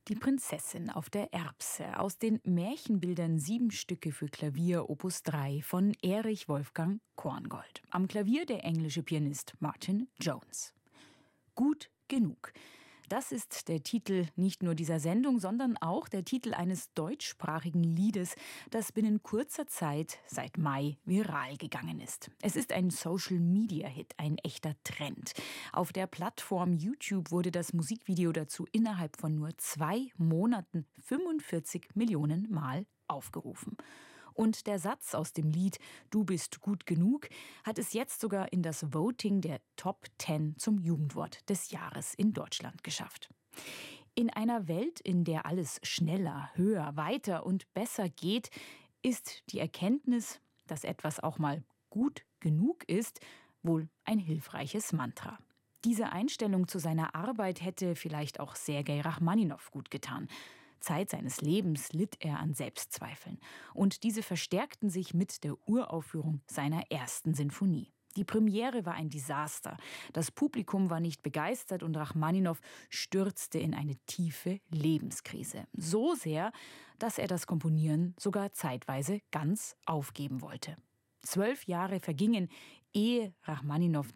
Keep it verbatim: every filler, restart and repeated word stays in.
Die Prinzessin auf der Erbse aus den Märchenbildern Sieben Stücke für Klavier Opus drei von Erich Wolfgang Korngold. Am Klavier der englische Pianist Martin Jones. Gut genug. Das ist der Titel nicht nur dieser Sendung, sondern auch der Titel eines deutschsprachigen Liedes, das binnen kurzer Zeit seit Mai viral gegangen ist. Es ist ein Social-Media-Hit, ein echter Trend. Auf der Plattform YouTube wurde das Musikvideo dazu innerhalb von nur zwei Monaten fünfundvierzig Millionen Mal aufgerufen. Und der Satz aus dem Lied »Du bist gut genug« hat es jetzt sogar in das Voting der Top zehn zum Jugendwort des Jahres in Deutschland geschafft. In einer Welt, in der alles schneller, höher, weiter und besser geht, ist die Erkenntnis, dass etwas auch mal gut genug ist, wohl ein hilfreiches Mantra. Diese Einstellung zu seiner Arbeit hätte vielleicht auch Sergei Rachmaninow gut getan. Zeit seines Lebens litt er an Selbstzweifeln. Und diese verstärkten sich mit der Uraufführung seiner ersten Sinfonie. Die Premiere war ein Desaster. Das Publikum war nicht begeistert und Rachmaninow stürzte in eine tiefe Lebenskrise. So sehr, dass er das Komponieren sogar zeitweise ganz aufgeben wollte. Zwölf Jahre vergingen, ehe Rachmaninow